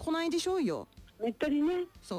来ないでしょうよ。 めったにね。 そう、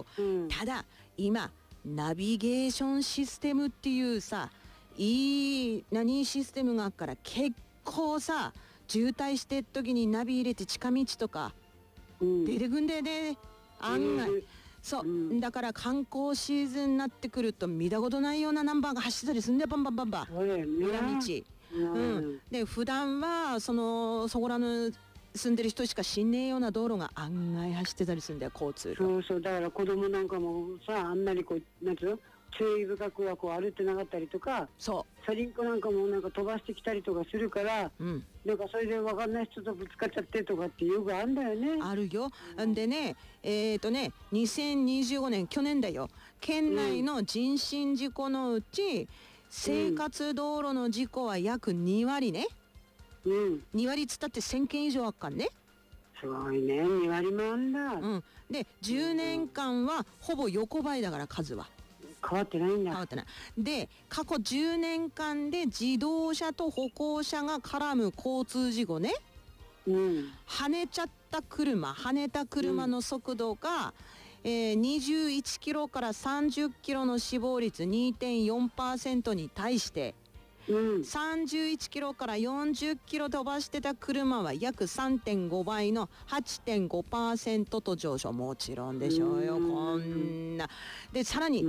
ただ今ナビゲーションシステムっていうさ、いいシステムがあるから結構さ、渋滞してる時にナビ入れて近道とか出てくんだよね、案外。そう、だから観光シーズンになってくると見たことないようなナンバーが走ってたりすんだよ、バンバンバンバン。裏道。で普段はそこらの住んでる人しか知んねえような道路が案外走ってたりするんだよ、交通が。 そうそう、だから子供なんかもさ、あんまりこうなんつうの、注意深くはこう歩いてなかったりとか、 そうチャリンコなんかもなんか飛ばしてきたりとかするから、なんかそれで分かんない人とぶつかっちゃってとかってよくあるんだよね。 あるよ。でね、2025年去年だよ、県内の人身事故のうち、生活道路の事故は約2割ね。2割っつったって1000件以上あっかんね。 すごいね、2割もあんだ。 で10年間はほぼ横ばいだから、数は変わってないんだ。 変わってない。で過去10年間で自動車と歩行者が絡む交通事故ね、跳ねた車の速度が、21キロから30キロの死亡率 2.4% に対して、31キロから40キロ飛ばしてた車は約 3.5 倍の 8.5% と上昇。もちろんでしょうよ、こんな。でさらに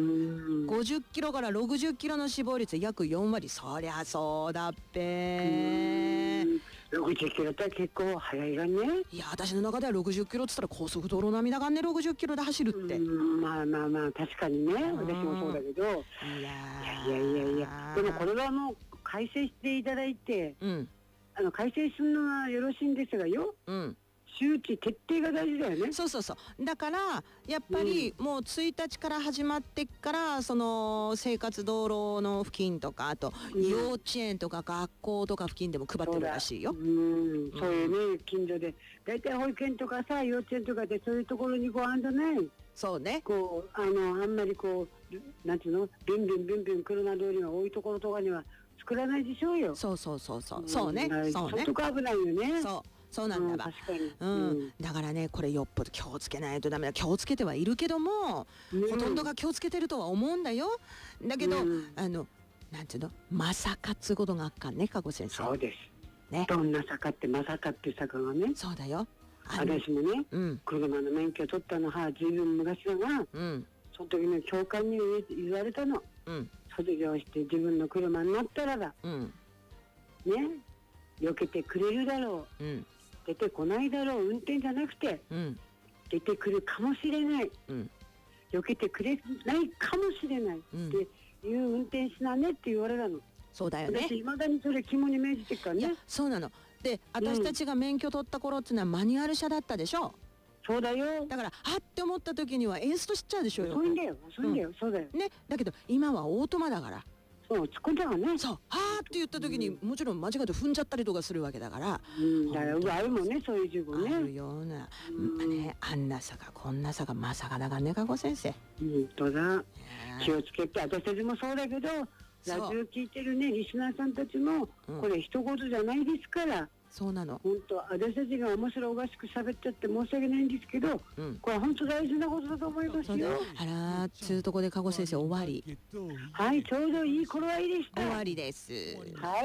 50キロから60キロの死亡率約4割。そりゃそうだっぺ。 60キロって結構速いがね。 いや私の中では60キロって言ったら高速道路並みだがんね、60キロで走るって。 まあ確かにね、私もそうだけど、いやでもこれはもう改正していただいて、改正するのはよろしいんですがよ、周知徹底が大事だよね。 そうだからやっぱりもう1日から始まってからその生活道路の付近とか、あと幼稚園とか学校とか付近でも配ってるらしいよ。そういうね、近所でだいたい保育園とかさ、幼稚園とかでそういうところにこうあんじゃない。 そうね、 こうあんまりこうなんていうの、ビュンビュン車通りが多いところとかには作らないでしょうよ。そうね、そこ危ないよね。そうなんだわ。だからね、これよっぽど気をつけないとダメだ。気をつけてはいるけども、ほとんどが気をつけてるとは思うんだよ。だけど、なんていうの、まさかっつうことがあっかんね、加古先生。そうですね。どんな坂ってまさかっていう坂がね。 そうだよ。 私もね、車の免許取ったのはずいぶん昔だが、その時の教官に言われたの。卒業して自分の車になったらだ、ね、避けてくれるだろう、出てこないだろう、運転じゃなくて、出てくるかもしれない、避けてくれないかもしれない、っていう運転しなねって言われたの。そうだよね。私いまだにそれ肝に銘じてるからね。いやそうなの。で私たちが免許取った頃っていうのはマニュアル車だったでしょ。そうだよ。だからあって思った時にはエンストしちゃうでしょうよ。そういうんだよ、そうだよね。だけど今はオートマだから、突っ込んじゃうね。そう、はーって言った時に、もちろん間違って踏んじゃったりとかするわけだから。だからあるもんね、そういう事故ね。あるような、あんな坂こんな坂まさかだがね、加古先生。本当だ。気をつけて、私たちもそうだけど、ラジオ聞いてるねリスナーさんたちも、これ一言じゃないですから。そうなの。本当私たちが面白おかしく喋っちゃって申し訳ないんですけど、これは本当大事なことだと思いますよ。あら、つうとこで加古先生終わり。はい、ちょうどいい頃合いでした。終わりです。はい。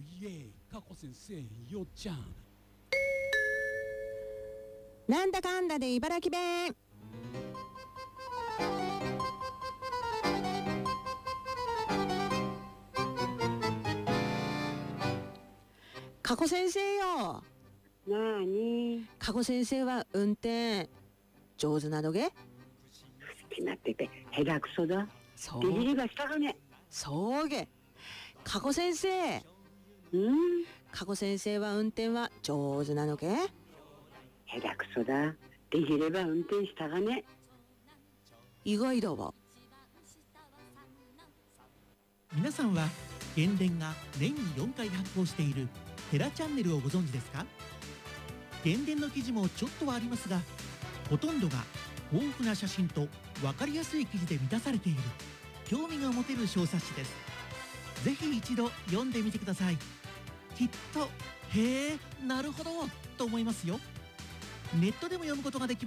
なんだかんだで茨城弁。加古先生よ。なーに。加古先生は運転上手なのげ？好きなってて下手くそだ。そう。できればしたかね。そうげ。加古先生。加古先生は運転は上手なのげ？下手くそだ。できれば運転したがね。意外だわ。 皆さんは原電が年に4回発行しているテラチャンネルをご存知ですか？原電の記事もちょっとはありますが、ほとんどが豊富な写真と分かりやすい記事で満たされている興味が持てる小冊子です。ぜひ一度読んでみてください。きっとへえ、なるほどと思いますよ。ネットでも読むことができます。